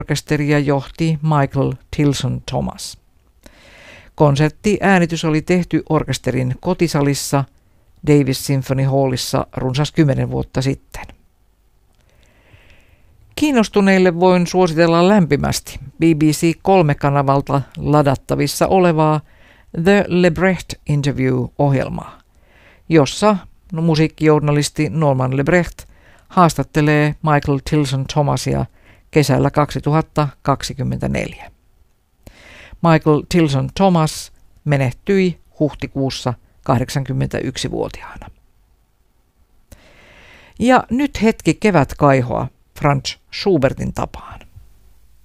orkesteria johti Michael Tilson Thomas. Konserttiäänitys oli tehty orkesterin kotisalissa Davis Symphony Hallissa runsas 10 vuotta sitten. Kiinnostuneille voin suositella lämpimästi BBC 3-kanavalta ladattavissa olevaa The Lebrecht Interview-ohjelmaa, jossa musiikkijournalisti Norman Lebrecht haastattelee Michael Tilson Thomasia kesällä 2024. Michael Tilson Thomas menehtyi huhtikuussa 81-vuotiaana. Ja nyt hetki kevätkaihoa Franz Schubertin tapaan.